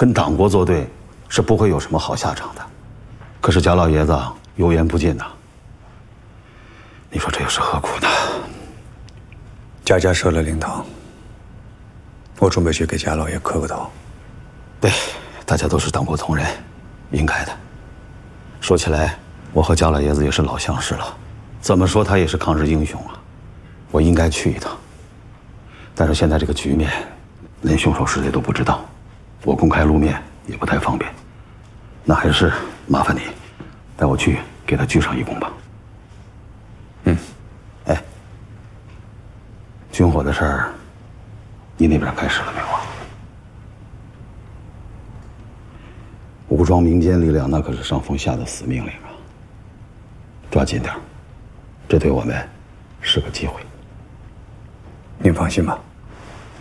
跟党国作对，是不会有什么好下场的。可是贾老爷子油盐不进呐，你说这又是何苦呢？ 贾家设了灵堂，我准备去给贾老爷磕个头。 对，大家都是党国同仁，应该的。说起来，我和贾老爷子也是老相识了，怎么说他也是抗日英雄啊，我应该去一趟。但是现在这个局面，连凶手是谁都不知道，我公开露面也不太方便。那还是麻烦你带我去给他鞠上一躬吧。 嗯。 哎，军火的事儿，你那边开始了没有啊？武装民间力量那可是上峰下的死命令啊！抓紧点，这对我们是个机会。 您放心吧。